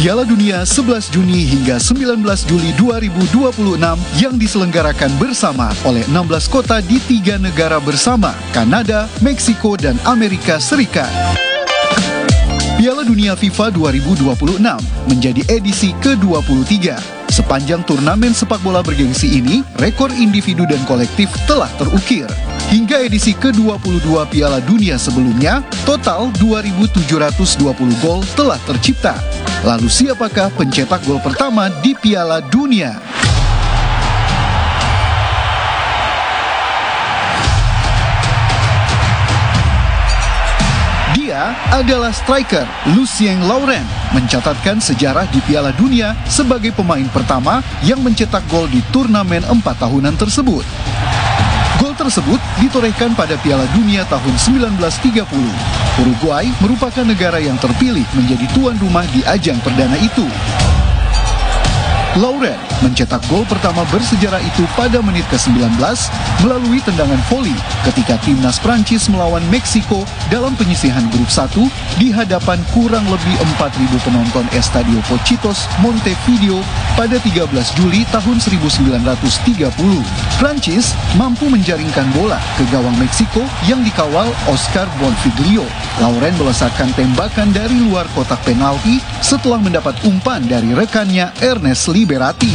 Piala Dunia 11 Juni hingga 19 Juli 2026 yang diselenggarakan bersama oleh 16 kota di 3 negara bersama, Kanada, Meksiko, dan Amerika Serikat. Piala Dunia FIFA 2026 menjadi edisi ke-23. Sepanjang turnamen sepak bola bergengsi ini, rekor individu dan kolektif telah terukir. Hingga edisi ke-22 Piala Dunia sebelumnya, total 2.720 gol telah tercipta. Lalu siapakah pencetak gol pertama di Piala Dunia? Dia adalah striker Lucien Laurent, mencatatkan sejarah di Piala Dunia sebagai pemain pertama yang mencetak gol di turnamen 4 tahunan tersebut. Gol tersebut ditorehkan pada Piala Dunia tahun 1930. Uruguay merupakan negara yang terpilih menjadi tuan rumah di ajang perdana itu. Laurent mencetak gol pertama bersejarah itu pada menit ke-19 melalui tendangan voli ketika timnas Prancis melawan Meksiko dalam penyisihan grup 1 di hadapan kurang lebih 4.000 penonton Estadio Pocitos, Montevideo pada 13 Juli tahun 1930. Prancis mampu menjaringkan bola ke gawang Meksiko yang dikawal Oscar Bonfiglio. Laurent melesatkan tembakan dari luar kotak penalti setelah mendapat umpan dari rekannya Ernest Liberati.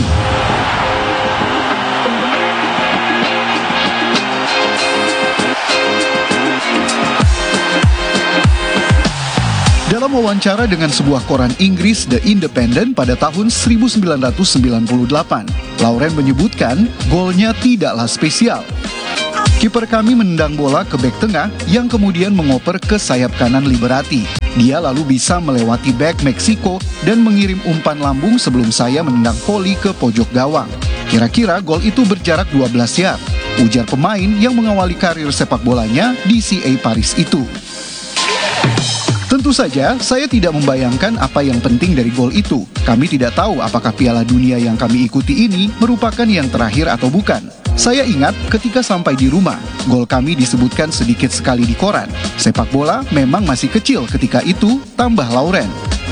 Dalam wawancara dengan sebuah koran Inggris, The Independent, pada tahun 1998, Laurent menyebutkan golnya tidaklah spesial. Kiper kami menendang bola ke bek tengah yang kemudian mengoper ke sayap kanan Liberati. Dia lalu bisa melewati bek Meksiko dan mengirim umpan lambung sebelum saya menendang voli ke pojok gawang. Kira-kira gol itu berjarak 12 yard, ujar pemain yang mengawali karir sepak bolanya di CA Paris itu. Tentu saja, saya tidak membayangkan apa yang penting dari gol itu. Kami tidak tahu apakah Piala Dunia yang kami ikuti ini merupakan yang terakhir atau bukan. Saya ingat ketika sampai di rumah, gol kami disebutkan sedikit sekali di koran. Sepak bola memang masih kecil ketika itu, tambah Laurent.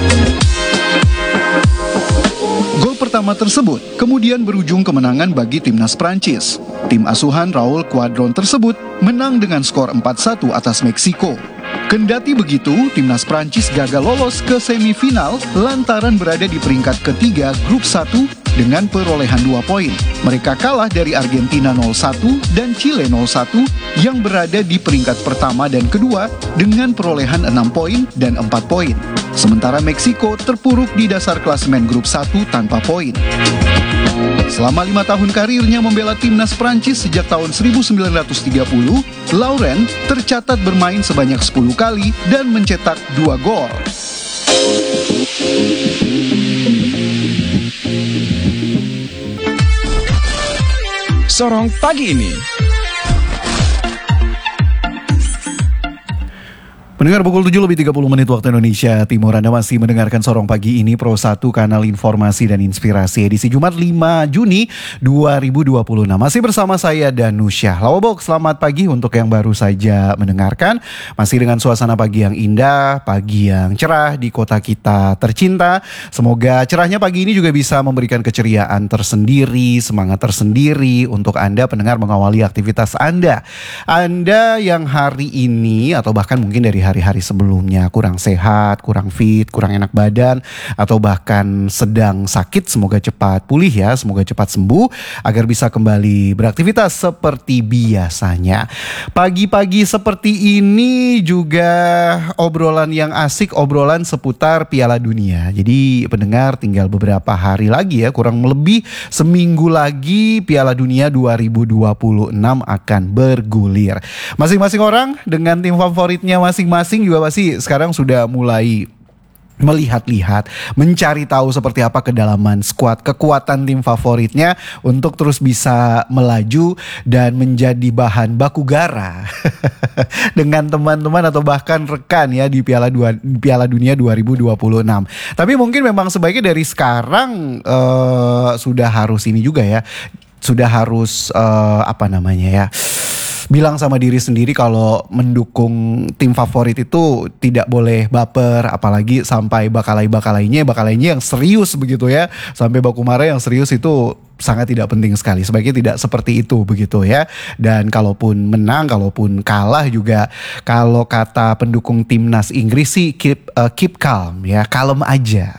Gol pertama tersebut kemudian berujung kemenangan bagi timnas Prancis. Tim asuhan Raul Quadron tersebut menang dengan skor 4-1 atas Meksiko. Kendati begitu, timnas Prancis gagal lolos ke semifinal lantaran berada di peringkat ketiga grup 1 dengan perolehan 2 poin. Mereka kalah dari Argentina 0-1 dan Chile 0-1 yang berada di peringkat pertama dan kedua dengan perolehan 6 poin dan 4 poin. Sementara Meksiko terpuruk di dasar klasemen grup 1 tanpa poin. Selama 5 tahun karirnya membela timnas Prancis sejak tahun 1930, Laurent tercatat bermain sebanyak 10 kali dan mencetak 2 gol. Sorong pagi ini. Pendengar, pukul 7:30 waktu Indonesia Timur, Anda masih mendengarkan Sorong Pagi ini, Pro 1, kanal informasi dan inspirasi, edisi Jumat 5 Juni 2026. Masih bersama saya Danusyah. Lawabok, selamat pagi untuk yang baru saja mendengarkan. Masih dengan suasana pagi yang indah, pagi yang cerah di kota kita tercinta. Semoga cerahnya pagi ini juga bisa memberikan keceriaan tersendiri, semangat tersendiri untuk Anda pendengar mengawali aktivitas Anda. Anda yang hari ini atau bahkan mungkin dari hari-hari sebelumnya kurang sehat, kurang fit, kurang enak badan, atau bahkan sedang sakit, semoga cepat pulih ya, semoga cepat sembuh agar bisa kembali beraktivitas seperti biasanya. Pagi-pagi seperti ini juga obrolan yang asik, obrolan seputar Piala Dunia. Jadi pendengar, tinggal beberapa hari lagi ya, kurang lebih seminggu lagi Piala Dunia 2026 akan bergulir. Masing-masing orang dengan tim favoritnya masing-masing juga pasti sekarang sudah mulai melihat-lihat, mencari tahu seperti apa kedalaman skuad, kekuatan tim favoritnya untuk terus bisa melaju dan menjadi bahan baku gara dengan teman-teman atau bahkan rekan ya di Piala Dunia 2026. Tapi mungkin memang sebaiknya dari sekarang sudah harus ini juga ya, sudah harus bilang sama diri sendiri kalau mendukung tim favorit itu tidak boleh baper, apalagi sampai bakalainya yang serius begitu ya, sampai baku marah yang serius itu sangat tidak penting sekali. Sebaiknya tidak seperti itu begitu ya. Dan kalaupun menang, kalaupun kalah juga, kalau kata pendukung timnas Inggris sih keep calm ya, kalem aja.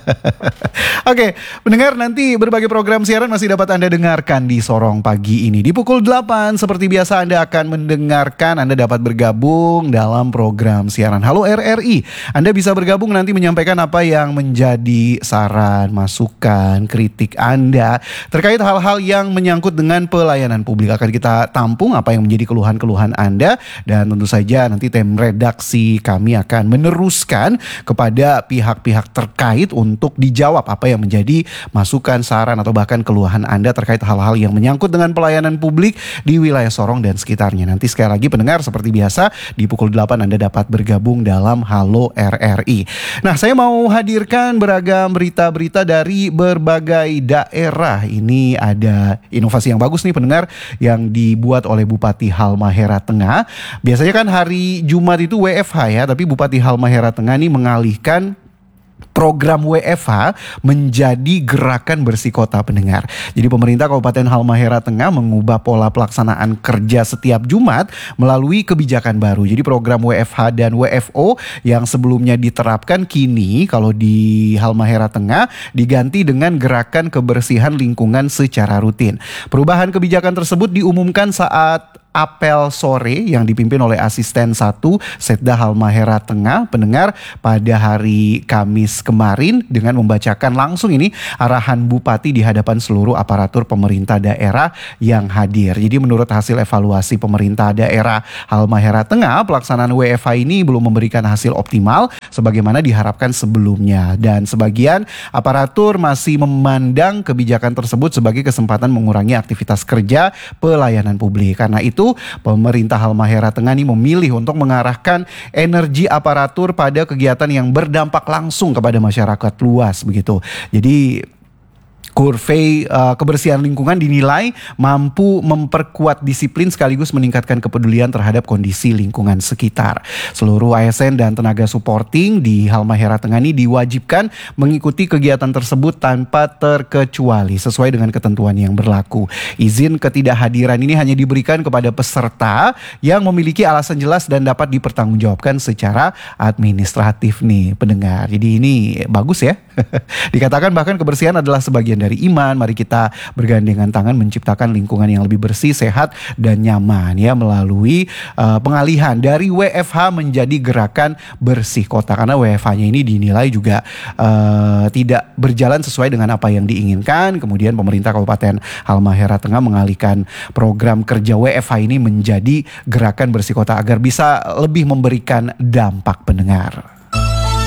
Oke, pendengar, nanti berbagai program siaran masih dapat Anda dengarkan di Sorong Pagi ini. Di pukul 8 seperti biasa Anda akan mendengarkan, Anda dapat bergabung dalam program siaran Halo RRI. Anda bisa bergabung nanti menyampaikan apa yang menjadi saran, masukan, kritik Anda terkait hal-hal yang menyangkut dengan pelayanan publik. Akan kita tampung apa yang menjadi keluhan-keluhan Anda, dan tentu saja nanti tim redaksi kami akan meneruskan kepada pihak-pihak terkait untuk dijawab apa yang menjadi masukan, saran, atau bahkan keluhan Anda terkait hal-hal yang menyangkut dengan pelayanan publik di wilayah Sorong dan sekitarnya. Nanti sekali lagi pendengar, seperti biasa di pukul 8 Anda dapat bergabung dalam Halo RRI. Nah, saya mau hadirkan beragam berita-berita dari berbagai daerah. Ini ada inovasi yang bagus nih pendengar, yang dibuat oleh Bupati Halmahera Tengah. Biasanya kan hari Jumat itu WFH ya, tapi Bupati Halmahera Tengah nih mengalihkan program WFH menjadi gerakan bersih kota pendengar. Jadi pemerintah Kabupaten Halmahera Tengah mengubah pola pelaksanaan kerja setiap Jumat melalui kebijakan baru. Jadi program WFH dan WFO yang sebelumnya diterapkan kini kalau di Halmahera Tengah diganti dengan gerakan kebersihan lingkungan secara rutin. Perubahan kebijakan tersebut diumumkan saat apel sore yang dipimpin oleh Asisten 1 Setda Halmahera Tengah pendengar pada hari Kamis kemarin, dengan membacakan langsung ini arahan Bupati di hadapan seluruh aparatur pemerintah daerah yang hadir. Jadi menurut hasil evaluasi pemerintah daerah Halmahera Tengah, pelaksanaan WFH ini belum memberikan hasil optimal sebagaimana diharapkan sebelumnya, dan sebagian aparatur masih memandang kebijakan tersebut sebagai kesempatan mengurangi aktivitas kerja pelayanan publik. Karena itu pemerintah Halmahera Tengah ini memilih untuk mengarahkan energi aparatur pada kegiatan yang berdampak langsung kepada masyarakat luas begitu. Jadi survei kebersihan lingkungan dinilai mampu memperkuat disiplin sekaligus meningkatkan kepedulian terhadap kondisi lingkungan sekitar. Seluruh ASN dan tenaga supporting di Halmahera Tengah ini diwajibkan mengikuti kegiatan tersebut tanpa terkecuali sesuai dengan ketentuan yang berlaku. Izin ketidakhadiran ini hanya diberikan kepada peserta yang memiliki alasan jelas dan dapat dipertanggungjawabkan secara administratif nih pendengar. Jadi ini bagus ya. Dikatakan bahkan kebersihan adalah sebagian dari iman. Mari kita bergandengan tangan menciptakan lingkungan yang lebih bersih, sehat, dan nyaman ya, melalui pengalihan dari WFH menjadi gerakan bersih kota. Karena WFH-nya ini dinilai juga tidak berjalan sesuai dengan apa yang diinginkan. Kemudian pemerintah Kabupaten Halmahera Tengah mengalihkan program kerja WFH ini menjadi gerakan bersih kota agar bisa lebih memberikan dampak pendengar.